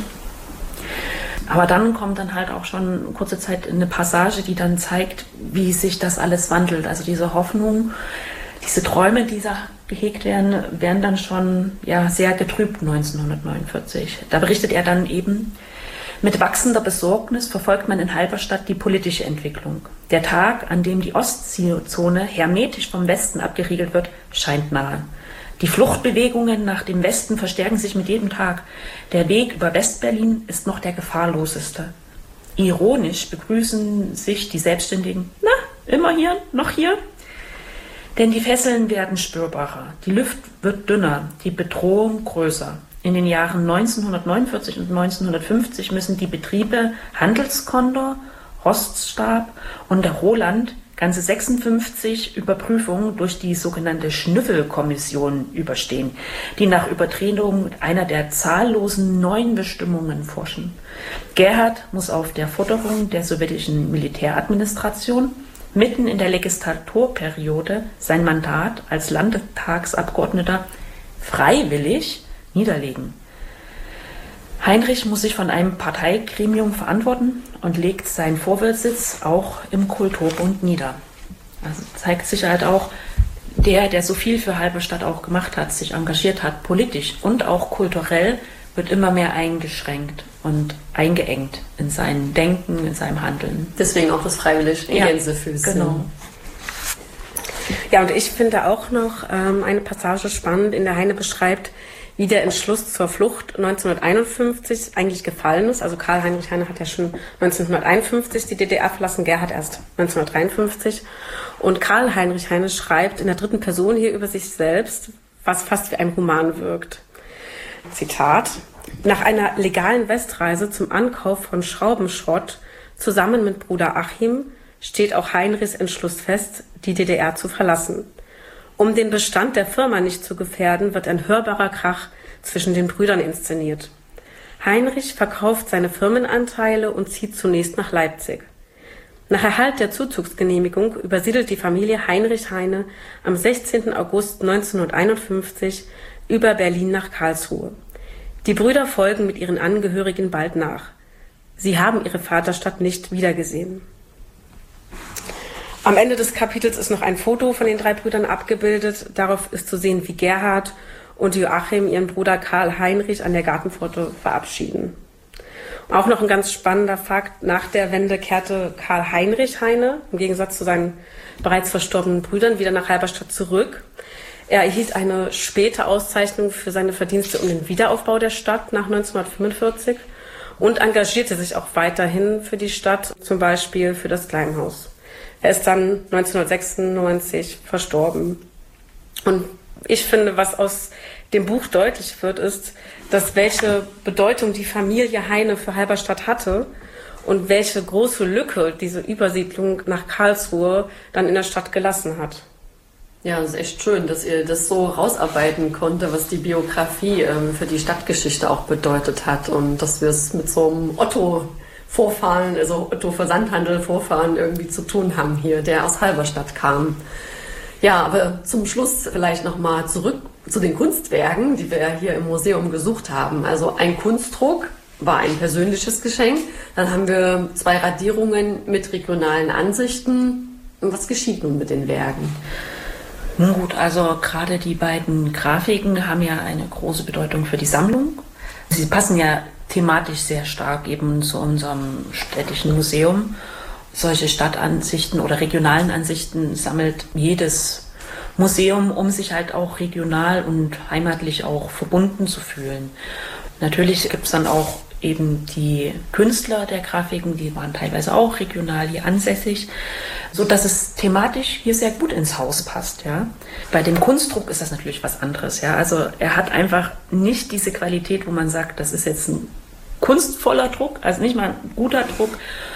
Aber dann kommt dann halt auch schon kurze Zeit eine Passage, die dann zeigt, wie sich das alles wandelt. Also diese Hoffnung, diese Träume, die da gehegt werden, werden dann schon ja, sehr getrübt neunzehnhundertneunundvierzig. Da berichtet er dann eben: Mit wachsender Besorgnis verfolgt man in Halberstadt die politische Entwicklung. Der Tag, an dem die Ostseezone hermetisch vom Westen abgeriegelt wird, scheint nahe. Die Fluchtbewegungen nach dem Westen verstärken sich mit jedem Tag. Der Weg über Westberlin ist noch der gefahrloseste. Ironisch begrüßen sich die Selbstständigen: Na, immer hier, noch hier? Denn die Fesseln werden spürbarer, die Luft wird dünner, die Bedrohung größer. In den Jahren neunzehnhundertneunundvierzig und neunzehnhundertfünfzig müssen die Betriebe Handelskondor, Roststab und der Roland ganze sechsundfünfzig Überprüfungen durch die sogenannte Schnüffelkommission überstehen, die nach Übertretung einer der zahllosen neuen Bestimmungen forschen. Gerhard muss auf der Forderung der sowjetischen Militäradministration mitten in der Legislaturperiode sein Mandat als Landtagsabgeordneter freiwillig niederlegen. Heinrich muss sich von einem Parteigremium verantworten und legt seinen Vorwurfssitz auch im Kulturbund nieder. Also zeigt sich halt auch, der, der so viel für Halberstadt auch gemacht hat, sich engagiert hat, politisch und auch kulturell, wird immer mehr eingeschränkt und eingeengt in seinem Denken, in seinem Handeln. Deswegen auch das freiwillig in ja, Gänsefüßchen. Genau. Ja, und ich finde auch noch ähm, eine Passage spannend, in der Heine beschreibt, wie der Entschluss zur Flucht neunzehnhunderteinundfünfzig eigentlich gefallen ist. Also Karl Heinrich Heine hat ja schon neunzehnhunderteinundfünfzig die D D R verlassen, Gerhard erst neunzehnhundertdreiundfünfzig. Und Karl Heinrich Heine schreibt in der dritten Person hier über sich selbst, was fast wie ein Roman wirkt. Zitat: Nach einer legalen Westreise zum Ankauf von Schraubenschrott zusammen mit Bruder Achim steht auch Heinrichs Entschluss fest, die D D R zu verlassen. Um den Bestand der Firma nicht zu gefährden, wird ein hörbarer Krach zwischen den Brüdern inszeniert. Heinrich verkauft seine Firmenanteile und zieht zunächst nach Leipzig. Nach Erhalt der Zuzugsgenehmigung übersiedelt die Familie Heinrich Heine am sechzehnten August neunzehnhunderteinundfünfzig über Berlin nach Karlsruhe. Die Brüder folgen mit ihren Angehörigen bald nach. Sie haben ihre Vaterstadt nicht wiedergesehen. Am Ende des Kapitels ist noch ein Foto von den drei Brüdern abgebildet. Darauf ist zu sehen, wie Gerhard und Joachim ihren Bruder Karl Heinrich an der Gartenpforte verabschieden. Auch noch ein ganz spannender Fakt: Nach der Wende kehrte Karl Heinrich Heine im Gegensatz zu seinen bereits verstorbenen Brüdern wieder nach Halberstadt zurück. Er erhielt eine späte Auszeichnung für seine Verdienste um den Wiederaufbau der Stadt nach neunzehnhundertfünfundvierzig und engagierte sich auch weiterhin für die Stadt, zum Beispiel für das Kleinhaus. Er ist dann neunzehnhundertsechsundneunzig verstorben. Und ich finde, was aus dem Buch deutlich wird, ist, dass welche Bedeutung die Familie Heine für Halberstadt hatte und welche große Lücke diese Übersiedlung nach Karlsruhe dann in der Stadt gelassen hat. Ja, das ist echt schön, dass ihr das so rausarbeiten konnte, was die Biografie ähm, für die Stadtgeschichte auch bedeutet hat und dass wir es mit so einem Otto Vorfahren, also Otto-Versandhandel Vorfahren irgendwie zu tun haben hier, der aus Halberstadt kam. Ja, aber zum Schluss vielleicht nochmal zurück zu den Kunstwerken, die wir hier im Museum gesucht haben. Also ein Kunstdruck war ein persönliches Geschenk. Dann haben wir zwei Radierungen mit regionalen Ansichten. Und was geschieht nun mit den Werken? Nun gut, also gerade die beiden Grafiken haben ja eine große Bedeutung für die Sammlung. Sie passen ja thematisch sehr stark eben zu unserem städtischen Museum. Solche Stadtansichten oder regionalen Ansichten sammelt jedes Museum, um sich halt auch regional und heimatlich auch verbunden zu fühlen. Natürlich gibt es dann auch eben die Künstler der Grafiken, die waren teilweise auch regional hier ansässig, so dass es thematisch hier sehr gut ins Haus passt. Ja. Bei dem Kunstdruck ist das natürlich was anderes. Ja. Also er hat einfach nicht diese Qualität, wo man sagt, das ist jetzt ein kunstvoller Druck, also nicht mal ein guter Druck,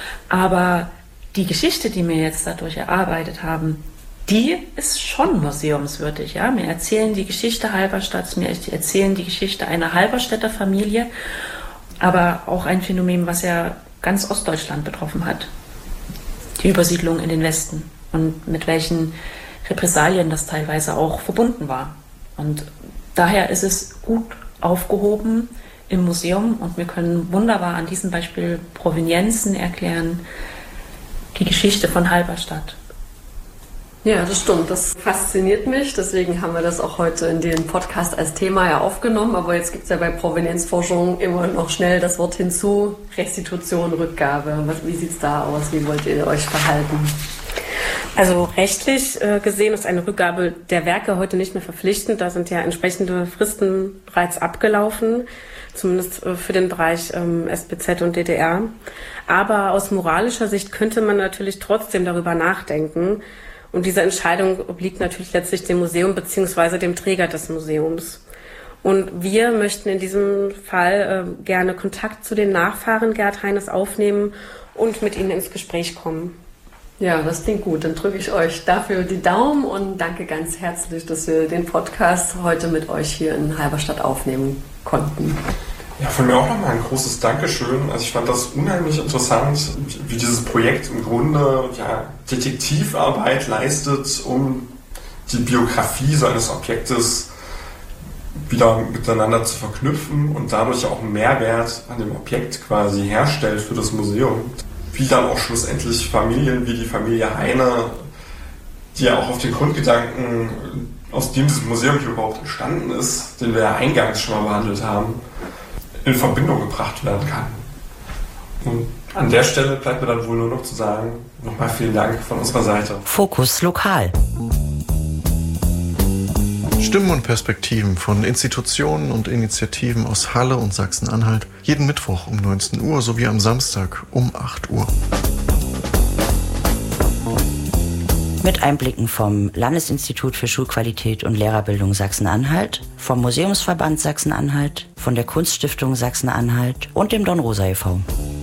aber die Geschichte, die wir jetzt dadurch erarbeitet haben, die ist schon museumswürdig. Ja? Wir erzählen die Geschichte Halberstadts, wir erzählen die Geschichte einer Halberstädter Familie, aber auch ein Phänomen, was ja ganz Ostdeutschland betroffen hat. Die Übersiedlung in den Westen und mit welchen Repressalien das teilweise auch verbunden war. Und daher ist es gut aufgehoben im Museum und wir können wunderbar an diesem Beispiel Provenienzen erklären, die Geschichte von Halberstadt. Ja, das stimmt. Das fasziniert mich. Deswegen haben wir das auch heute in den Podcast als Thema ja aufgenommen. Aber jetzt gibt es ja bei Provenienzforschung immer noch schnell das Wort hinzu. Restitution, Rückgabe. Was, wie sieht es da aus? Wie wollt ihr euch verhalten? Also rechtlich äh, gesehen ist eine Rückgabe der Werke heute nicht mehr verpflichtend. Da sind ja entsprechende Fristen bereits abgelaufen, zumindest äh, für den Bereich ähm, S B Z und D D R. Aber aus moralischer Sicht könnte man natürlich trotzdem darüber nachdenken. Und diese Entscheidung obliegt natürlich letztlich dem Museum bzw. dem Träger des Museums. Und wir möchten in diesem Fall äh, gerne Kontakt zu den Nachfahren Gerd Heines aufnehmen und mit ihnen ins Gespräch kommen. Ja, das klingt gut. Dann drücke ich euch dafür die Daumen und danke ganz herzlich, dass wir den Podcast heute mit euch hier in Halberstadt aufnehmen konnten. Ja, von mir auch nochmal ein großes Dankeschön. Also ich fand das unheimlich interessant, wie dieses Projekt im Grunde ja, Detektivarbeit leistet, um die Biografie so eines Objektes wieder miteinander zu verknüpfen und dadurch auch einen Mehrwert an dem Objekt quasi herstellt für das Museum. Wie dann auch schlussendlich Familien wie die Familie Heine, die ja auch auf den Grundgedanken, aus dem dieses Museum hier überhaupt entstanden ist, den wir ja eingangs schon mal behandelt haben, in Verbindung gebracht werden kann. Und an der Stelle bleibt mir dann wohl nur noch zu sagen, nochmal vielen Dank von unserer Seite. Fokus Lokal. Stimmen und Perspektiven von Institutionen und Initiativen aus Halle und Sachsen-Anhalt jeden Mittwoch um neunzehn Uhr sowie am Samstag um acht Uhr. Mit Einblicken vom Landesinstitut für Schulqualität und Lehrerbildung Sachsen-Anhalt, vom Museumsverband Sachsen-Anhalt, von der Kunststiftung Sachsen-Anhalt und dem Don Rosa e V